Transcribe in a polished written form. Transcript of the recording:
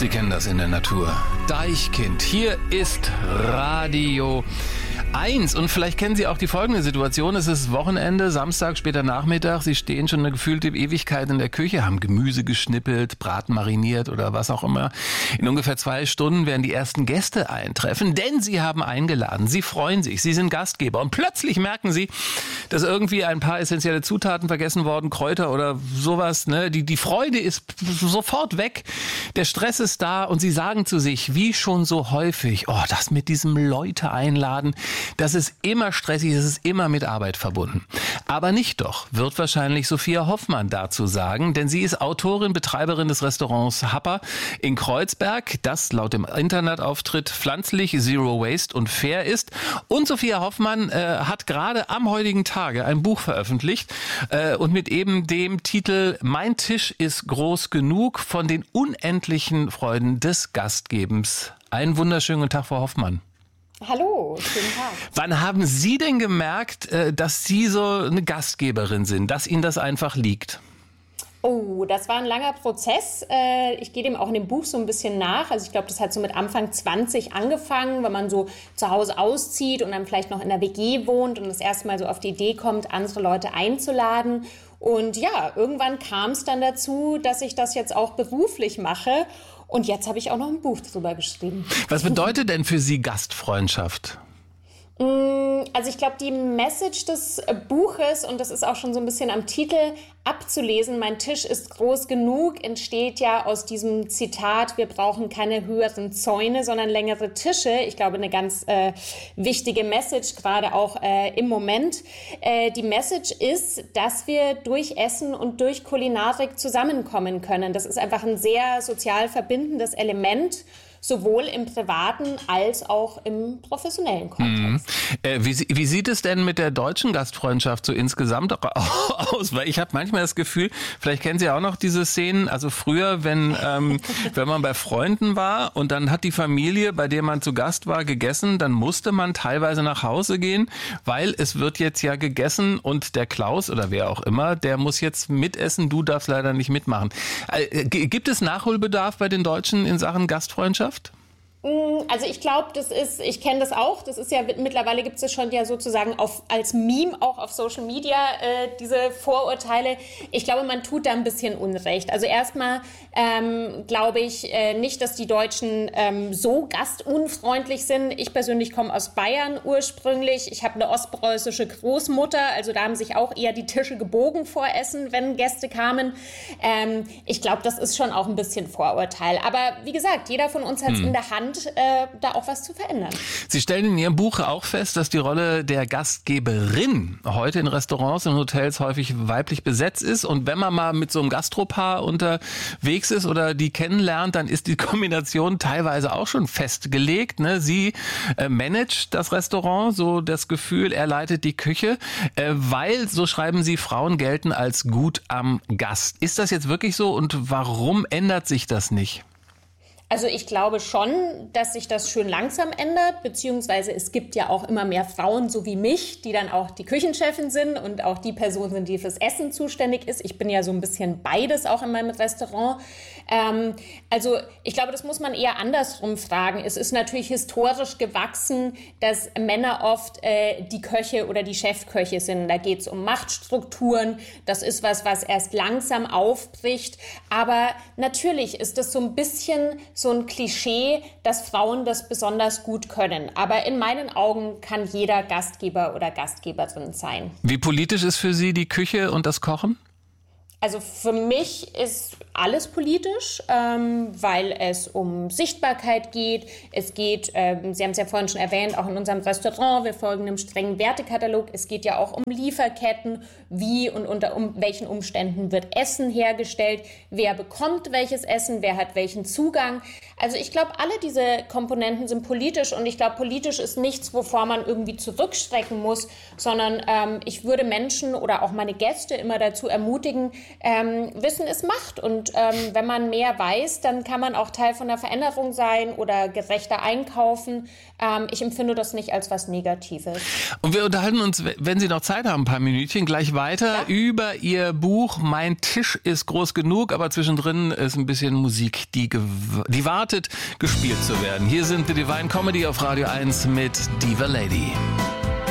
Sie kennen das in der Natur. Deichkind, hier ist Radio 1. Und vielleicht kennen Sie auch die folgende Situation. Es ist Wochenende, Samstag, später Nachmittag. Sie stehen schon eine gefühlte Ewigkeit in der Küche, haben Gemüse geschnippelt, Braten mariniert oder was auch immer. In ungefähr 2 Stunden werden die ersten Gäste eintreffen, denn Sie haben eingeladen. Sie freuen sich, Sie sind Gastgeber. Und plötzlich merken Sie, dass irgendwie ein paar essentielle Zutaten vergessen worden, Kräuter oder sowas. Ne? Die Freude ist sofort weg. Der Stress ist da und Sie sagen zu sich, wie schon so häufig, oh, das mit diesem Leute einladen, das ist immer stressig, das ist immer mit Arbeit verbunden. Aber nicht doch, wird wahrscheinlich Sophia Hoffmann dazu sagen, denn sie ist Autorin, Betreiberin des Restaurants Happer in Kreuzberg, das laut dem Internetauftritt pflanzlich, Zero Waste und fair ist. Und Sophia Hoffmann hat gerade am heutigen Tage ein Buch veröffentlicht und mit eben dem Titel Mein Tisch ist groß genug, von den unendlichen Freuden des Gastgebens. Einen wunderschönen guten Tag, Frau Hoffmann. Hallo, schönen Tag. Wann haben Sie denn gemerkt, dass Sie so eine Gastgeberin sind, dass Ihnen das einfach liegt? Oh, das war ein langer Prozess. Ich gehe dem auch in dem Buch so ein bisschen nach. Also ich glaube, das hat so mit Anfang 20 angefangen, wenn man so zu Hause auszieht und dann vielleicht noch in der WG wohnt und das erste Mal so auf die Idee kommt, andere Leute einzuladen. Und ja, irgendwann kam es dann dazu, dass ich das jetzt auch beruflich mache. Und jetzt habe ich auch noch ein Buch drüber geschrieben. Was bedeutet denn für Sie Gastfreundschaft? Also ich glaube, die Message des Buches, und das ist auch schon so ein bisschen am Titel abzulesen, mein Tisch ist groß genug, entsteht ja aus diesem Zitat, wir brauchen keine höheren Zäune, sondern längere Tische. Ich glaube, eine ganz wichtige Message, gerade auch im Moment. Die Message ist, dass wir durch Essen und durch Kulinarik zusammenkommen können. Das ist einfach ein sehr sozial verbindendes Element, sowohl im privaten als auch im professionellen Kontext. Wie sieht es denn mit der deutschen Gastfreundschaft so insgesamt aus? Weil ich habe manchmal das Gefühl, vielleicht kennen Sie auch noch diese Szenen, also früher, wenn man bei Freunden war und dann hat die Familie, bei der man zu Gast war, gegessen, dann musste man teilweise nach Hause gehen, weil es wird jetzt ja gegessen und der Klaus oder wer auch immer, der muss jetzt mitessen, du darfst leider nicht mitmachen. Gibt es Nachholbedarf bei den Deutschen in Sachen Gastfreundschaft? Also ich glaube, ich kenne das auch, das ist ja, mittlerweile gibt es das schon ja sozusagen als Meme auch auf Social Media, diese Vorurteile. Ich glaube, man tut da ein bisschen Unrecht. Also erstmal glaube ich nicht, dass die Deutschen so gastunfreundlich sind. Ich persönlich komme aus Bayern ursprünglich. Ich habe eine ostpreußische Großmutter, also da haben sich auch eher die Tische gebogen vor Essen, wenn Gäste kamen. Ich glaube, das ist schon auch ein bisschen Vorurteil. Aber wie gesagt, jeder von uns hat es in der Hand, da auch was zu verändern. Sie stellen in Ihrem Buch auch fest, dass die Rolle der Gastgeberin heute in Restaurants und Hotels häufig weiblich besetzt ist. Und wenn man mal mit so einem Gastropaar unterwegs ist oder die kennenlernt, dann ist die Kombination teilweise auch schon festgelegt. Ne? Sie managt das Restaurant, so das Gefühl, er leitet die Küche, weil, so schreiben Sie, Frauen gelten als gut am Gast. Ist das jetzt wirklich so und warum ändert sich das nicht? Also ich glaube schon, dass sich das schön langsam ändert, beziehungsweise es gibt ja auch immer mehr Frauen, so wie mich, die dann auch die Küchenchefin sind und auch die Person sind, die fürs Essen zuständig ist. Ich bin ja so ein bisschen beides auch in meinem Restaurant. Also ich glaube, das muss man eher andersrum fragen. Es ist natürlich historisch gewachsen, dass Männer oft die Köche oder die Chefköche sind. Da geht es um Machtstrukturen. Das ist was erst langsam aufbricht. Aber natürlich ist das so ein bisschen so ein Klischee, dass Frauen das besonders gut können. Aber in meinen Augen kann jeder Gastgeber oder Gastgeberin sein. Wie politisch ist für Sie die Küche und das Kochen? Also für mich ist alles politisch, weil es um Sichtbarkeit geht. Es geht, Sie haben es ja vorhin schon erwähnt, auch in unserem Restaurant, wir folgen einem strengen Wertekatalog. Es geht ja auch um Lieferketten, wie und unter welchen Umständen wird Essen hergestellt, wer bekommt welches Essen, wer hat welchen Zugang. Also ich glaube, alle diese Komponenten sind politisch und ich glaube, politisch ist nichts, wovor man irgendwie zurückstrecken muss, sondern ich würde Menschen oder auch meine Gäste immer dazu ermutigen, Wissen ist Macht und Und wenn man mehr weiß, dann kann man auch Teil von der Veränderung sein oder gerechter einkaufen. Ich empfinde das nicht als was Negatives. Und wir unterhalten uns, wenn Sie noch Zeit haben, ein paar Minütchen, gleich weiter über Ihr Buch Mein Tisch ist groß genug, aber zwischendrin ist ein bisschen Musik, die wartet, gespielt zu werden. Hier sind The Divine Comedy auf Radio 1 mit Diva Lady.